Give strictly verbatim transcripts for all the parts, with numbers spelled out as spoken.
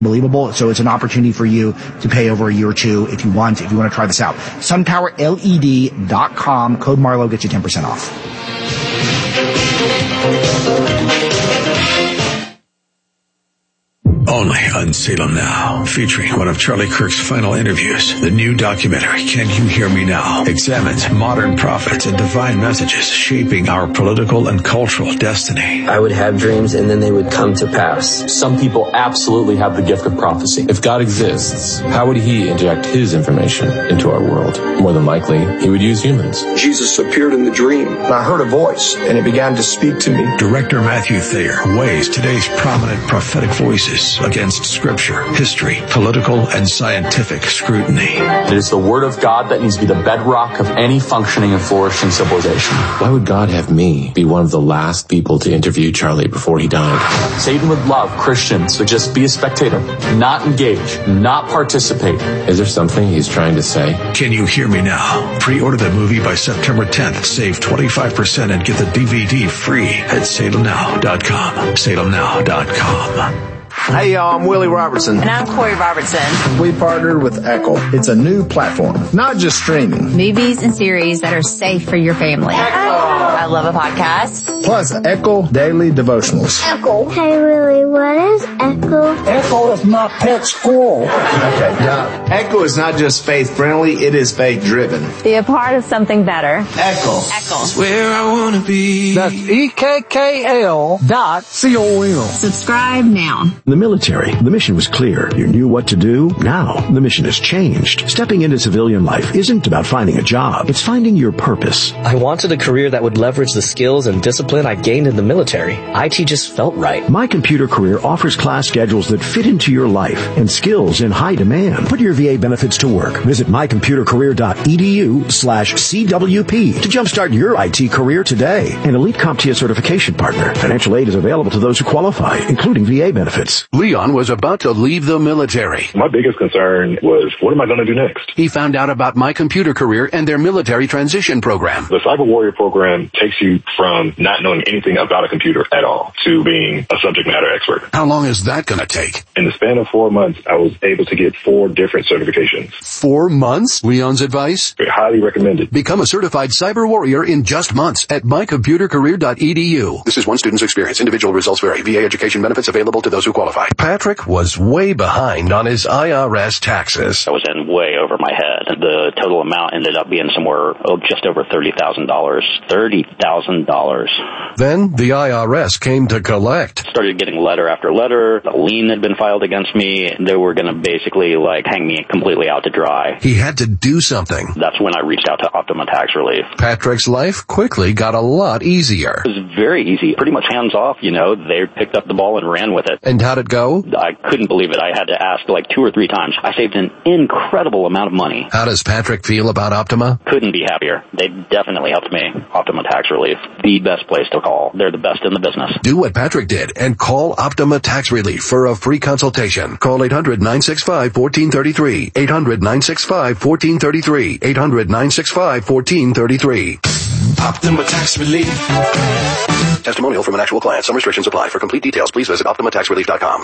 Unbelievable. So it's an opportunity for you to pay over a year or two if you want, if you want to try this out. sunpower L E D dot com. Code Marlowe gets you ten percent off. Only on Salem Now, featuring one of Charlie Kirk's final interviews. The new documentary, Can You Hear Me Now?, examines modern prophets and divine messages shaping our political and cultural destiny. I would have dreams and then they would come to pass. Some people absolutely have the gift of prophecy. If God exists, how would he inject his information into our world? More than likely, he would use humans. Jesus appeared in the dream, and I heard a voice, and it began to speak to me. Director Matthew Thayer weighs today's prominent prophetic voices against scripture, history, political, and scientific scrutiny. It is the word of God that needs to be the bedrock of any functioning and flourishing civilization. Why would God have me be one of the last people to interview Charlie before he died? Satan would love Christians to just be a spectator, not engage, not participate. Is there something he's trying to say? Can You Hear Me Now? Pre-order the movie by September tenth. Save twenty-five percent and get the D V D free at salem now dot com. salem now dot com. Hey y'all, I'm Willie Robertson. And I'm Corey Robertson. We partnered with Echo. It's a new platform, not just streaming. Movies and series that are safe for your family. Echo. I love a podcast. Plus Echo Daily Devotionals. Echo. Hey Willie, what is Echo? Echo is my pet squirrel. Okay, now, Echo is not just faith friendly, it is faith driven. Be a part of something better. Echo. Echo. It's where I want to be. That's E K K L dot C O M. Subscribe now. The military, the mission was clear. You knew what to do. Now, the mission has changed. Stepping into civilian life isn't about finding a job. It's finding your purpose. I wanted a career that would leverage the skills and discipline I gained in the military. I T just felt right. My Computer Career offers class schedules that fit into your life and skills in high demand. Put your V A benefits to work. Visit my computer career dot e d u slash C W P to jumpstart your I T career today. An Elite CompTIA certification partner. Financial aid is available to those who qualify, including V A benefits. Leon was about to leave the military. My biggest concern was, what am I going to do next? He found out about My Computer Career and their military transition program. The Cyber Warrior program takes you from not knowing anything about a computer at all to being a subject matter expert. How long is that going to take? In the span of four months, I was able to get four different certifications. Four months? Leon's advice? Highly recommended. Become a certified Cyber Warrior in just months at my computer career dot e d u. This is one student's experience. Individual results vary. V A education benefits available to those who qualify. Patrick was way behind on his I R S taxes. I was in way over my head. The total amount ended up being somewhere oh, just over thirty thousand dollars. thirty thousand dollars. Then the I R S came to collect. Started getting letter after letter. A lien had been filed against me. They were going to basically like hang me completely out to dry. He had to do something. That's when I reached out to Optima Tax Relief. Patrick's life quickly got a lot easier. It was very easy. Pretty much hands off, you know. They picked up the ball and ran with it. And how'd it go? I couldn't believe it. I had to ask like two or three times. I saved an incredible amount of money. How does Patrick feel about Optima? Couldn't be happier. They definitely helped me. Optima Tax Relief. The best place to call. They're the best in the business. Do what Patrick did and call Optima Tax Relief for a free consultation. Call eight hundred nine six five one four three three. eight hundred nine six five one four three three. eight hundred nine six five one four three three. Optima Tax Relief. Testimonial from an actual client. Some restrictions apply. For complete details, please visit optima tax relief dot com.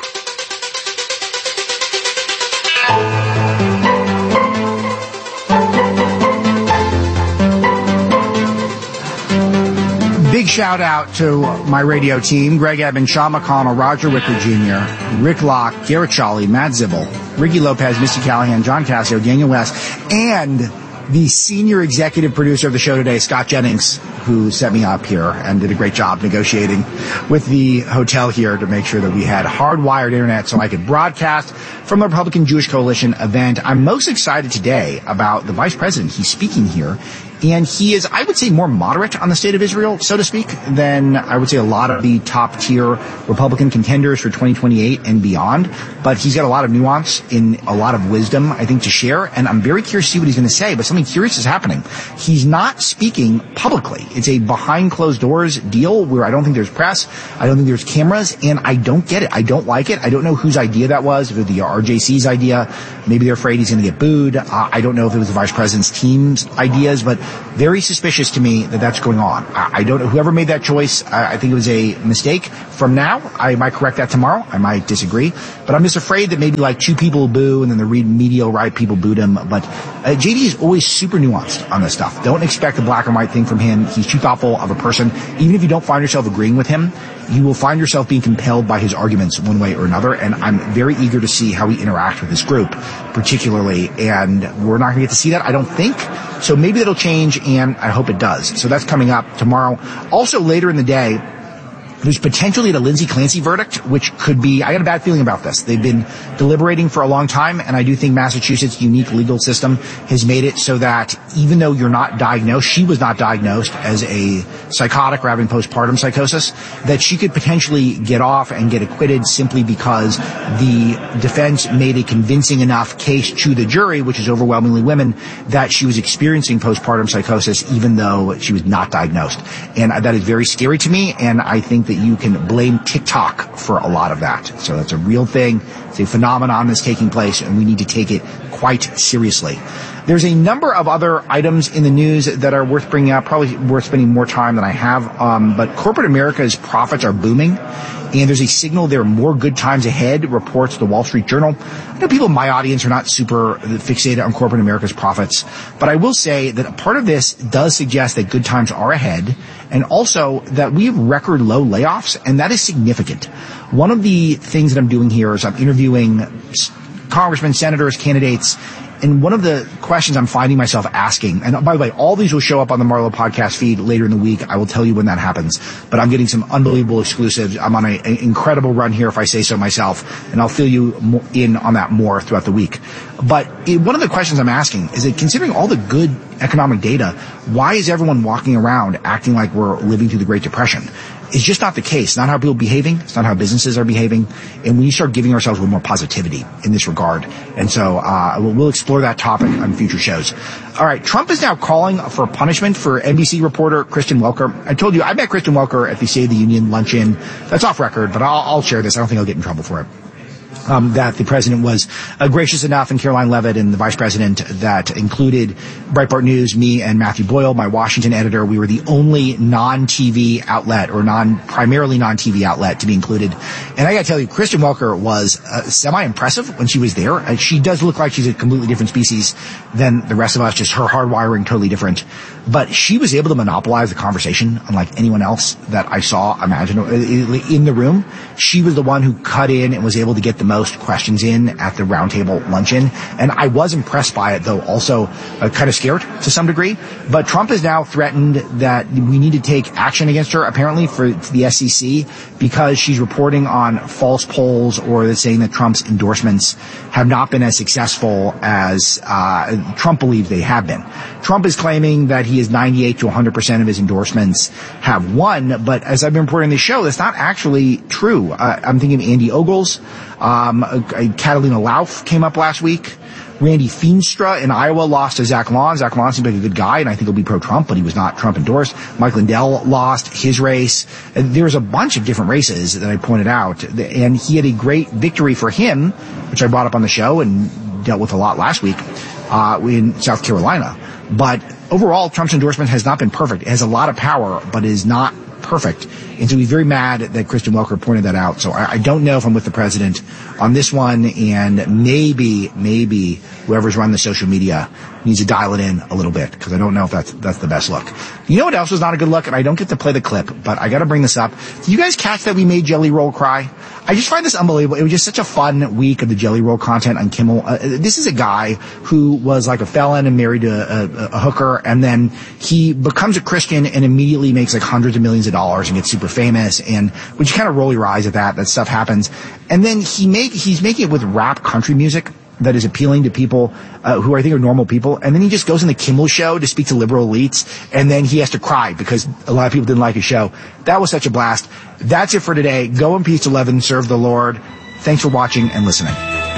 Big shout out to my radio team, Greg Eben, Sean McConnell, Roger Wicker Junior, Rick Locke, Garrett Chawley, Matt Zibble, Ricky Lopez, Misty Callahan, John Cassio, Daniel West, and the senior executive producer of the show today, Scott Jennings, who set me up here and did a great job negotiating with the hotel here to make sure that we had hardwired internet so I could broadcast from the Republican Jewish Coalition event. I'm most excited today about the vice president. He's speaking here. And he is, I would say, more moderate on the state of Israel, so to speak, than I would say a lot of the top-tier Republican contenders for twenty twenty-eight and beyond. But he's got a lot of nuance and a lot of wisdom, I think, to share. And I'm very curious to see what he's going to say. But something curious is happening. He's not speaking publicly. It's a behind-closed-doors deal where I don't think there's press. I don't think there's cameras. And I don't get it. I don't like it. I don't know whose idea that was. If it was the R J C's idea, maybe they're afraid he's going to get booed. Uh, I don't know if it was the vice president's team's ideas. But very suspicious to me that that's going on. I, I don't know. Whoever made that choice, I, I think it was a mistake. From now, I might correct that tomorrow. I might disagree. But I'm just afraid that maybe like two people boo and then the media right people booed him. But uh, J D is always super nuanced on this stuff. Don't expect a black and white thing from him. He's too thoughtful of a person. Even if you don't find yourself agreeing with him, you will find yourself being compelled by his arguments one way or another. And I'm very eager to see how he interacts with this group, particularly. And we're not going to get to see that, I don't think. So maybe that'll change, and I hope it does. So that's coming up tomorrow. Also, later in the day, there's potentially the Lindsay Clancy verdict, which could be, I got a bad feeling about this. They've been deliberating for a long time, and I do think Massachusetts' unique legal system has made it so that even though you're not diagnosed, she was not diagnosed as a psychotic or having postpartum psychosis, that she could potentially get off and get acquitted simply because the defense made a convincing enough case to the jury, which is overwhelmingly women, that she was experiencing postpartum psychosis even though she was not diagnosed. And that is very scary to me, and I think that you can blame TikTok for a lot of that. So that's a real thing. It's a phenomenon that's taking place, and we need to take it quite seriously. There's a number of other items in the news that are worth bringing up, probably worth spending more time than I have. Um, but corporate America's profits are booming, and there's a signal there are more good times ahead, reports the Wall Street Journal. I know people in my audience are not super fixated on corporate America's profits, but I will say that a part of this does suggest that good times are ahead, and also that we have record low layoffs, and that is significant. One of the things that I'm doing here is I'm interviewing congressmen, senators, candidates, and one of the questions I'm finding myself asking, and by the way, all these will show up on the Marlowe podcast feed later in the week. I will tell you when that happens, but I'm getting some unbelievable exclusives. I'm on an incredible run here, if I say so myself, and I'll fill you in on that more throughout the week. But it, one of the questions I'm asking is that considering all the good economic data, why is everyone walking around acting like we're living through the Great Depression? It's just not the case. Not how people are behaving. It's not how businesses are behaving. And we start giving ourselves a little more positivity in this regard. And so uh we'll, we'll explore that topic on future shows. All right. Trump is now calling for punishment for N B C reporter Kristen Welker. I told you I met Kristen Welker at the State of the Union luncheon. That's off record, but I'll, I'll share this. I don't think I'll get in trouble for it. Um, that the president was uh, gracious enough, and Caroline Leavitt and the vice president, that included Breitbart News, me, and Matthew Boyle, my Washington editor. We were the only non-T V outlet, or non, primarily non-T V outlet, to be included. And I gotta tell you, Kristen Welker was uh, semi-impressive when she was there. Uh, she does look like she's a completely different species than the rest of us, just her hardwiring totally different. But she was able to monopolize the conversation unlike anyone else that I saw imagine in the room. She was the one who cut in and was able to get the most questions in at the roundtable luncheon. And I was impressed by it, though also uh, kind of scared to some degree. But Trump has now threatened that we need to take action against her, apparently, for the S E C, because she's reporting on false polls, or saying that Trump's endorsements have not been as successful as uh Trump believes they have been. Trump is claiming that he is ninety-eight to one hundred percent of his endorsements have won, but as I've been reporting the show, that's not actually true. Uh, I'm thinking of Andy Ogles. Um, uh, Catalina Lauf came up last week. Randy Feenstra in Iowa lost to Zach Lawn. Zach Lawn seems like a good guy, and I think he'll be pro-Trump, but he was not Trump endorsed. Mike Lindell lost his race. There's a bunch of different races that I pointed out, and he had a great victory for him, which I brought up on the show and dealt with a lot last week, uh, in South Carolina. But overall, Trump's endorsement has not been perfect. It has a lot of power, but it is not perfect. And so he's very mad that Kristen Welker pointed that out. So I, I don't know if I'm with the president on this one, and maybe, maybe whoever's running the social media needs to dial it in a little bit, because I don't know if that's that's the best look. You know what else was not a good look? And I don't get to play the clip, but I got to bring this up. Did you guys catch that we made Jelly Roll cry? I just find this unbelievable. It was just such a fun week of the Jelly Roll content on Kimmel. Uh, this is a guy who was like a felon and married a, a, a hooker, and then he becomes a Christian and immediately makes like hundreds of millions of dollars and gets super famous. And would you kind of roll your eyes at that? That stuff happens. And then he make he's making it with rap country music that is appealing to people uh, who I think are normal people. And then he just goes on the Kimmel show to speak to liberal elites, and then he has to cry because a lot of people didn't like his show. That was such a blast. That's it for today. Go in peace to Levin. Serve the Lord. Thanks for watching and listening.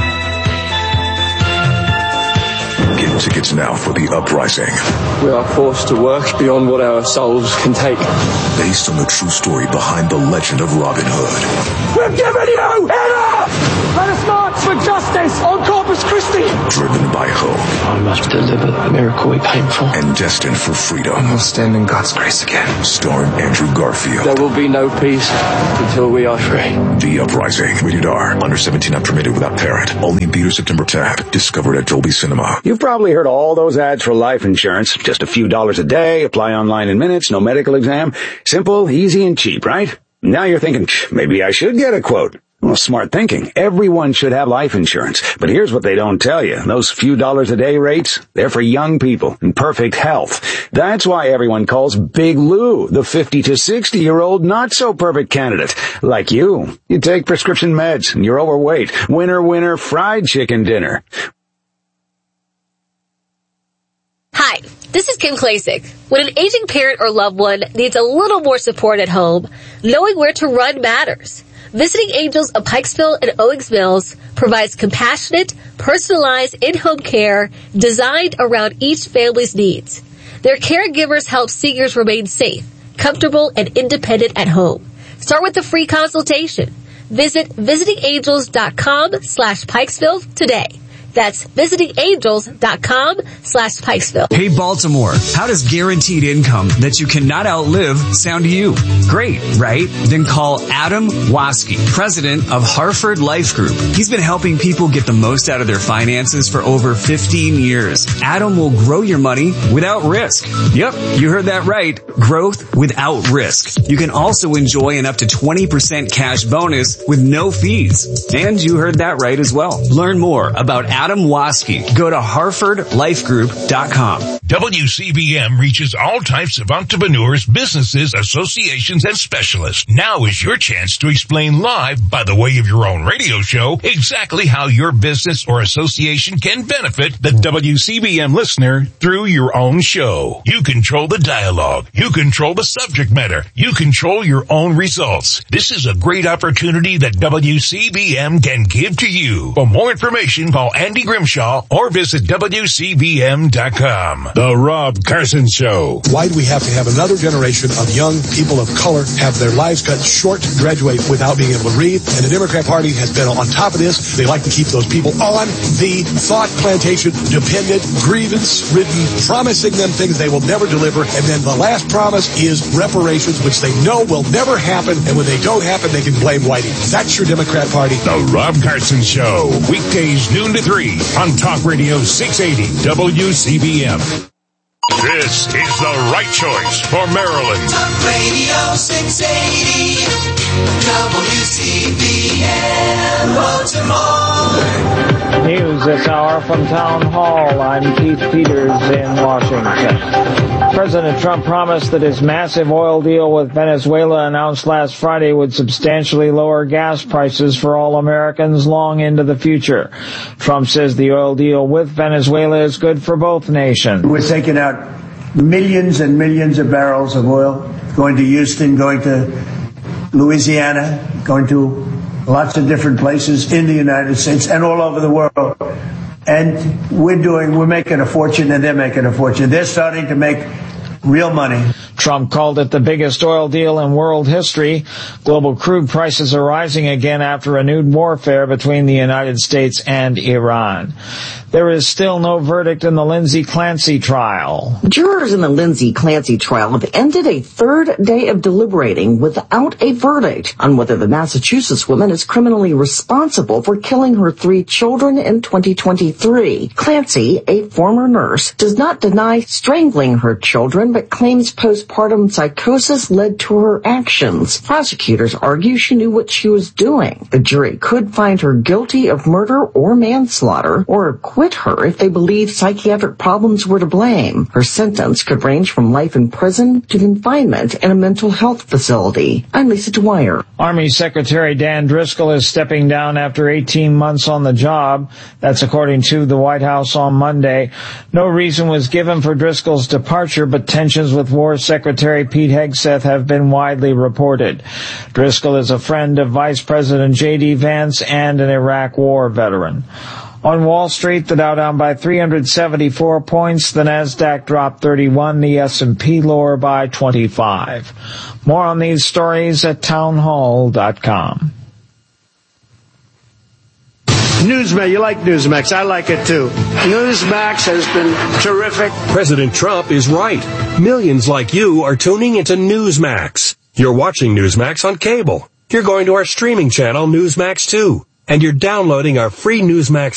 Get tickets now for The Uprising. We are forced to work beyond what our souls can take. Based on the true story behind the legend of Robin Hood. We've given you enough! Let us march for justice on Corpus Christi! Driven by hope. I'm must deliver the miracle we paid for. And destined for freedom. And we'll stand in God's grace again. Starring Andrew Garfield. There will be no peace until we are free. The Uprising. Rated R. Under seventeen, not permitted without parent. Only in theater September tenth. Discovered at Dolby Cinema. You've probably heard all those ads for life insurance. Just a few dollars a day, apply online in minutes, no medical exam. Simple, easy, and cheap, right? Now you're thinking, maybe I should get a quote. Well, smart thinking. Everyone should have life insurance. But here's what they don't tell you. Those few dollars a day rates, they're for young people in perfect health. That's why everyone calls Big Lou the fifty to sixty year old not so perfect candidate. Like you. You take prescription meds and you're overweight. Winner, winner, fried chicken dinner. Hi, this is Kim Klasick. When an aging parent or loved one needs a little more support at home, knowing where to run matters. Visiting Angels of Pikesville and Owings Mills provides compassionate, personalized in-home care designed around each family's needs. Their caregivers help seniors remain safe, comfortable, and independent at home. Start with a free consultation. Visit visitingangels.com slash Pikesville today. That's visitingangels.com slash Pikesville. Hey, Baltimore, how does guaranteed income that you cannot outlive sound to you? Great, right? Then call Adam Waske, president of Hartford Life Group. He's been helping people get the most out of their finances for over fifteen years. Adam will grow your money without risk. Yep, you heard that right. Growth without risk. You can also enjoy an up to twenty percent cash bonus with no fees. And you heard that right as well. Learn more about Adam Waske. Go to hartford life group dot com. W C B M reaches all types of entrepreneurs, businesses, associations, and specialists. Now is your chance to explain live, by the way of your own radio show, exactly how your business or association can benefit the W C B M listener through your own show. You control the dialogue. You control the subject matter. You control your own results. This is a great opportunity that W C B M can give to you. For more information, call Andy Grimshaw or visit W C B M dot com. The Rob Carson Show. Why do we have to have another generation of young people of color have their lives cut short to graduate without being able to read? And the Democrat Party has been on top of this. They like to keep those people on the thought plantation, dependent, grievance-ridden, promising them things they will never deliver. And then the last promise is reparations, which they know will never happen. And when they don't happen, they can blame Whitey. That's your Democrat Party. The Rob Carson Show. Weekdays noon to three on Talk Radio six eighty W C B M. This is the right choice for Maryland. Talk Radio six eighty W C B M Baltimore. News this hour from Town Hall. I'm Keith Peters in Washington. President Trump promised that his massive oil deal with Venezuela announced last Friday would substantially lower gas prices for all Americans long into the future. Trump says the oil deal with Venezuela is good for both nations. We're taking out millions and millions of barrels of oil, going to Houston, going to Louisiana, going to lots of different places in the United States and all over the world. And we're doing, we're making a fortune and they're making a fortune. They're starting to make real money. Trump called it the biggest oil deal in world history. Global crude prices are rising again after renewed warfare between the United States and Iran. There is still no verdict in the Lindsay Clancy trial. Jurors in the Lindsay Clancy trial have ended a third day of deliberating without a verdict on whether the Massachusetts woman is criminally responsible for killing her three children in twenty twenty-three. Clancy, a former nurse, does not deny strangling her children, but claims postpartum psychosis led to her actions. Prosecutors argue she knew what she was doing. The jury could find her guilty of murder or manslaughter, or acquit her if they believe psychiatric problems were to blame. Her sentence could range from life in prison to confinement in a mental health facility. I'm Lisa Dwyer. Army Secretary Dan Driscoll is stepping down after eighteen months on the job. That's according to the White House on Monday. No reason was given for Driscoll's departure, but tensions with War Secretary Pete Hegseth have been widely reported. Driscoll is a friend of Vice President J D Vance and an Iraq War veteran. On Wall Street, the Dow down by three hundred seventy-four points, the Nasdaq dropped thirty-one, the S and P lower by twenty-five. More on these stories at townhall dot com. Newsmax, you like Newsmax. I like it too. Newsmax has been terrific. President Trump is right. Millions like you are tuning into Newsmax. You're watching Newsmax on cable. You're going to our streaming channel, Newsmax two. And you're downloading our free Newsmax